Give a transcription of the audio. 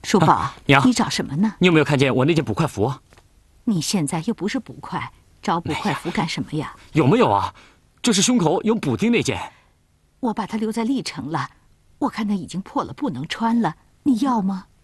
叔宝， 娘， 你找什么呢？ 你有没有看见我那件捕快服？ 你现在又不是捕快，找捕快服干什么呀？ 有没有啊？就是胸口有补丁那件。 我把它留在历城了，我看它已经破了，不能穿了。你要吗？